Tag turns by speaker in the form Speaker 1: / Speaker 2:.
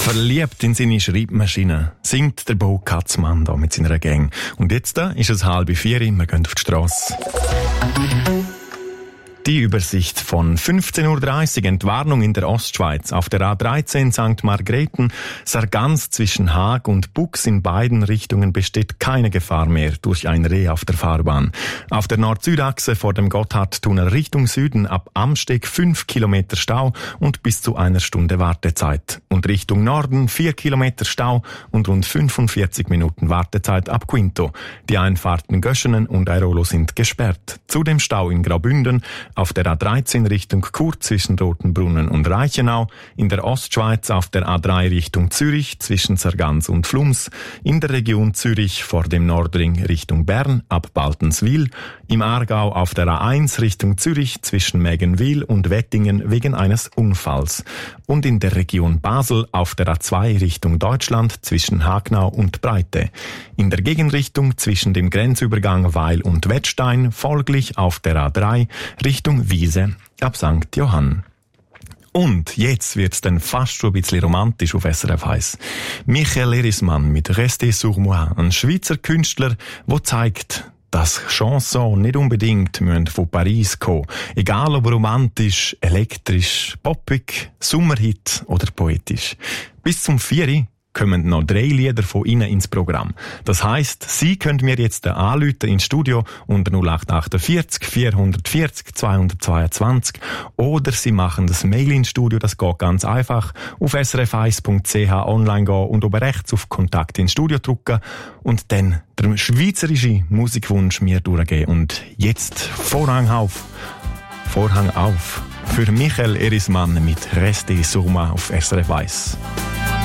Speaker 1: Verliebt in seine Schreibmaschine singt der Bo Katzmann da mit seiner Gang. Und jetzt ist es 3:30, wir gehen auf die Strasse. Die Übersicht von 15:30 Uhr, Entwarnung in der Ostschweiz. Auf der A13 St. Margrethen, Sargans zwischen Haag und Bux in beiden Richtungen besteht keine Gefahr mehr durch ein Reh auf der Fahrbahn. Auf der Nord-Süd-Achse vor dem Gotthardtunnel Richtung Süden ab Amsteg 5 Kilometer Stau und bis zu 1 Stunde Wartezeit. Und Richtung Norden 4 Kilometer Stau und rund 45 Minuten Wartezeit ab Quinto. Die Einfahrten Göschenen und Airolo sind gesperrt. Zudem Stau in Graubünden, auf der A13 Richtung Chur zwischen Rotenbrunnen und Reichenau, in der Ostschweiz auf der A3 Richtung Zürich zwischen Sargans und Flums, in der Region Zürich vor dem Nordring Richtung Bern ab Baltenswil, im Aargau auf der A1 Richtung Zürich zwischen Mägenwil und Wettingen wegen eines Unfalls und in der Region Basel auf der A2 Richtung Deutschland zwischen Hagnau und Breite, in der Gegenrichtung zwischen dem Grenzübergang Weil und Wettstein folglich auf der A3 Richtung Wiese ab St. Johann. Und jetzt wird's dann fast schon ein bisschen romantisch auf SRF 1. Michael Erismann mit Restez sur moi, ein Schweizer Künstler, der zeigt, dass Chansons nicht unbedingt von Paris kommen. Egal ob romantisch, elektrisch, poppig, Sommerhit oder poetisch. Bis zum 4 kommen noch 3 Lieder von Ihnen ins Programm. Das heisst, Sie können mir jetzt anrufen ins Studio unter 0848 440 222 oder Sie machen das Mail ins Studio, das geht ganz einfach, auf srf1.ch online gehen und oben rechts auf Kontakt ins Studio drücken und dann den schweizerischen Musikwunsch mir durchgeben. Und jetzt Vorhang auf für Michael Erismann mit Restez sur moi auf SRF 1.